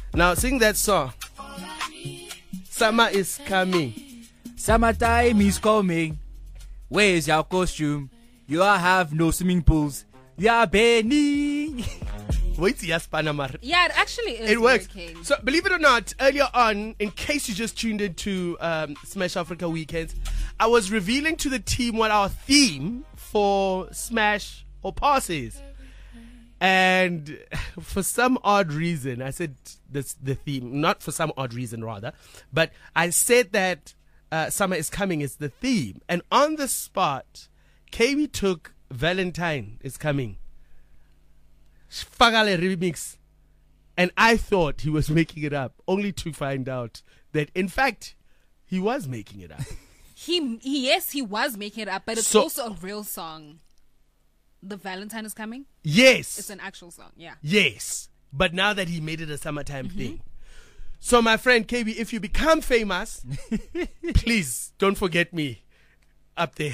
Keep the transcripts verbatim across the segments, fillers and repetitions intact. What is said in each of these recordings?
Now sing that song. Summer is coming. Summertime is coming. Where is your costume? You have no swimming pools. You are burning. Wait, yes, Panama. Yeah, it actually is. It works. Working. So, believe it or not, earlier on, in case you just tuned into um, Smash Africa Weekends, I was revealing to the team what our theme for Smash or Pass is. And for some odd reason, I said that's the theme. Not for some odd reason, rather. But I said that uh, Summer is Coming is the theme. And on the spot, K B took Valentine is Coming. Fagale remix. And I thought he was making it up, only to find out that, in fact, he was making it up. He, he yes, he was making it up, but it's So- also a real song. The Valentine is Coming? Yes. It's an actual song, yeah. Yes. But now that he made it a summertime mm-hmm. thing. So, my friend K B, if you become famous, please don't forget me up there.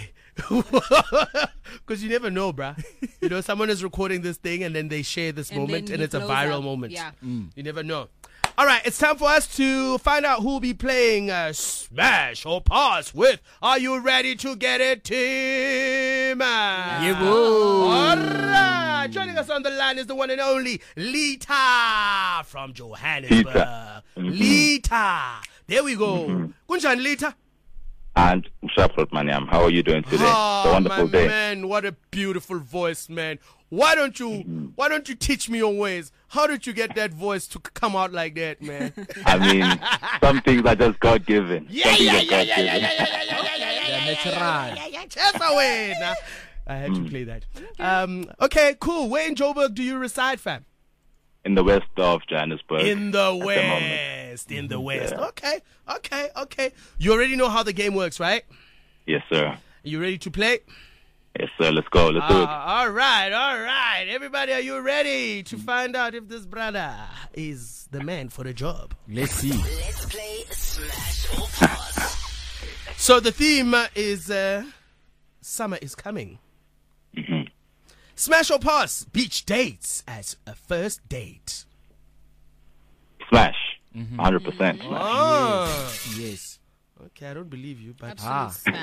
Because you never know, bruh. You know, someone is recording this thing and then they share this And moment then and he it's a blows viral up. moment. Yeah. Mm. You never know. All right, it's time for us to find out who will be playing uh, Smash or Pass with Are You Ready to Get It, team? Yeah. All right. Joining us on the line is the one and only Lita from Johannesburg. Lita. Mm-hmm. Lita. There we go. Mm-hmm. Kunjani, Lita? And Shafrot Maniam, how are you doing today? Oh, it's a wonderful my day. Man, what a beautiful voice, man. Why don't you mm-hmm. why don't you teach me your ways? How did you get that voice to come out like that, man? I mean, some things are just God given. Yeah, yeah, yeah, yeah, yeah, yeah, yeah, yeah, yeah, yeah, yeah, yeah, I had to play that. Um, okay, cool. Where in Joburg do you reside, fam? In the west of Johannesburg. In the west. In the west. Yeah. Okay, okay, okay. You already know how the game works, right? Yes, sir. You ready to play? Yes, sir. Let's go. Let's uh, do it. All right, all right. Everybody, are you ready to find out if this brother is the man for the job? Let's see. Let's play Smash or Pass. So the theme is uh, Summer is Coming. Mm-hmm. Smash or Pass, beach dates as a first date. Smash. Mm-hmm. one hundred percent smash. Oh. Yes. yes. Okay, I don't believe you, but... Absolute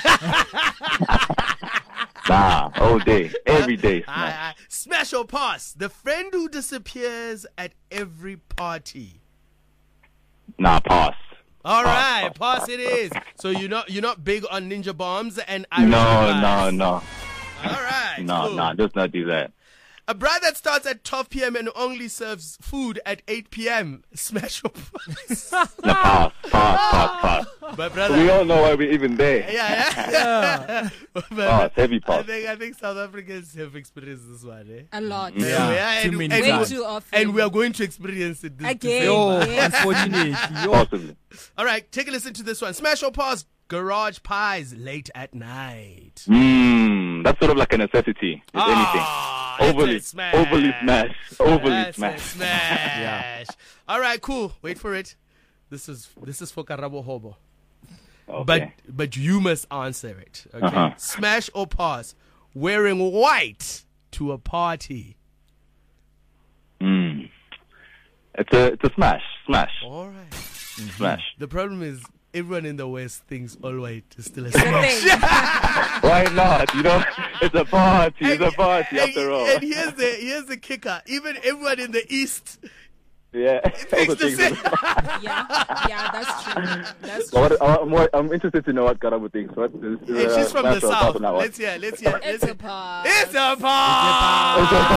ah. smash. Nah, all day, every day smash. Uh, uh, smash or Pass, the friend who disappears at every party. Nah, pass. All pass, right, pass, pass pass it is. So you're not you're not big on ninja bombs and No, no, no. All right. No, cool. no, just not do that. A bride that starts at twelve p.m. and only serves food at eight p.m. Smash or Pass. No, pass, pass, pass, pass. But brother, We all know why we're even there. yeah, yeah. But, Pass, heavy I pass. think I think South Africans have experienced this one, eh? A lot. Yeah, Yeah, yeah, too and, many and, Way times. too often. and we are going to experience it this Again. December. Yo, Yes. unfortunately. Yo. Possibly. All right, take a listen to this one. Smash or Pass, garage pies late at night. Mmm, that's sort of like a necessity, if Ah, anything. Overly, it's a smash. overly smash. Overly That's smash. a smash. All right, cool. Wait for it. This is this is for Karabo Hobo. Okay. But but you must answer it. Okay. Uh-huh. Smash or Pass, wearing white to a party. Mm. It's a it's a smash, smash, All right. smash. The problem is everyone in the West thinks all white is still a The smash. thing. Why not? You know, it's a party. It's a party and, after all. and here's the here's the kicker. Even everyone in the East Yeah. thinks Also the thinks same. it's- Yeah, yeah, that's true. That's true. What, I'm, more, I'm interested to know what Karabu thinks. What is, Hey, uh, she's from the smash or pass South. on that one? Let's hear. Let's hear. It's Let's a hear. pass. It's a pass.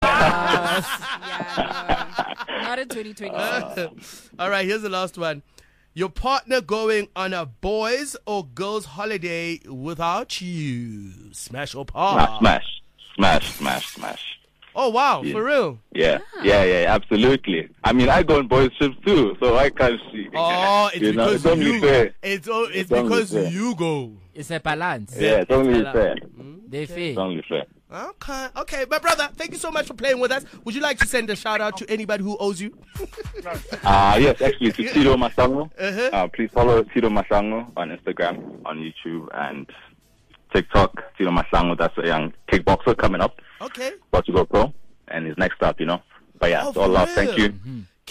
Yeah, no. Not in twenty twenty-six. All right, here's the last one. Your partner going on a boys or girls holiday without you. Smash or Nah, pass? smash, smash, smash, smash. Oh, wow. Yeah. For real? Yeah, yeah, yeah, absolutely. I mean, I go on boys trips too, so I can't see. Oh, it's You know, because it's only you fair. It's, oh, it's, It's only because fair. you go. It's a balance. Yeah, it's only It's a- fair. They It's fair. only fair. Okay. Okay, my brother, thank you so much for playing with us. Would you like to send a shout out to anybody who owes you? Uh, yes, actually, to Tito Masango. Uh-huh. Uh, please follow Tito Masango on Instagram, on YouTube, and TikTok. Tito Masango, that's a young kickboxer coming up. Okay. About to go pro, and he's next up, you know. But yeah, Oh, it's all for love. real? Thank you. Mm-hmm.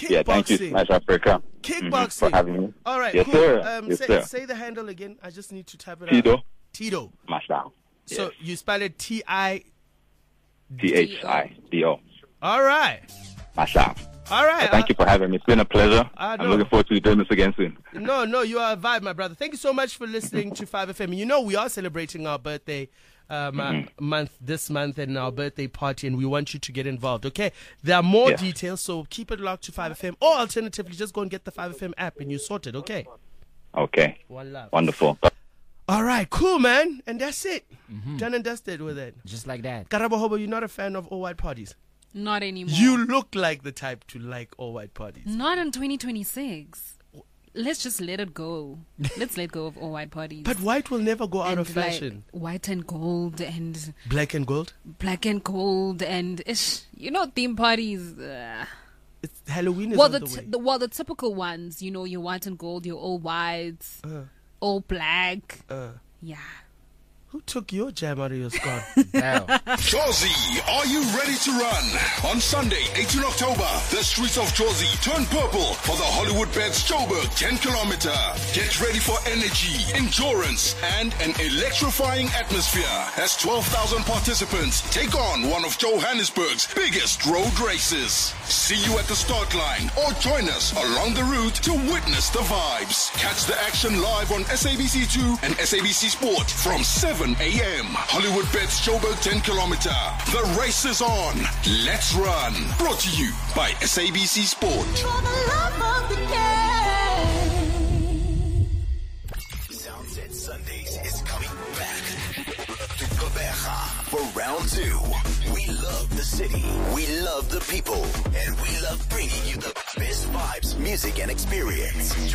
yeah, thank you, Kickboxing. Smash Africa. Mhm, Kickboxing. for having me. All right, Yes, cool. sir. Um, Yes, say, sir. say the handle again. I just need to type it Tito out. Tito. Mashango. So Yes. you spell it T I. T H I D O. All right. Mashango. All right. Thank you for having me. It's been a pleasure. I know. I'm looking forward to doing this again soon. No, no, you are a vibe, my brother. Thank you so much for listening to five F M. You know, we are celebrating our birthday um, uh, Mm-hmm. month this month and our birthday party, and we want you to get involved, okay? There are more Yes. details, so keep it locked to five F M, or alternatively, just go and get the five F M app and you sort it, okay? Okay. One love. Wonderful. All right, cool, man. And that's it. Done and dusted with it. Just like that. Karabo Hobo, you're not a fan of all white parties. Not anymore. You look like the type to like all white parties. Not in twenty twenty-six. Let's just let it go. Let's let go of all white parties. But white will never go out And, of fashion. Like, white and gold and Black and gold. black and gold and ish, you know, theme parties. Uh, It's Halloween is well, on the, the, t- way. the well the typical ones, you know, your white and gold, your all white, Uh, all black. uh, Yeah. who took your jam out of your skull? Wow. Jozi, are you ready to run? On Sunday, eighteenth October, the streets of Jozi turn purple for the Hollywood Bets Joburg ten kilometer. Get ready for energy, endurance, and an electrifying atmosphere as twelve thousand participants take on one of Johannesburg's biggest road races. See you at the start line or join us along the route to witness the vibes. Catch the action live on S A B C two and S A B C Sport from seven a.m. Hollywood Bets Joburg ten kilometer. The race is on. Let's run. Brought to you by S A B C Sport. Soundset Sundays is coming back to Gqeberha for round two. We love the city, we love the people, and we love bringing you the best vibes, music, and experience.